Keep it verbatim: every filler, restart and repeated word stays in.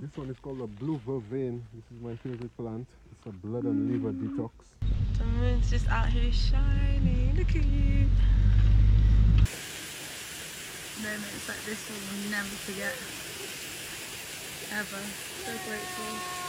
This one is called a blue vervain. This is my favorite plant. It's a blood and liver detox. The moon's just out here shining. Look at you. Moments like this I will never forget. Ever. So grateful.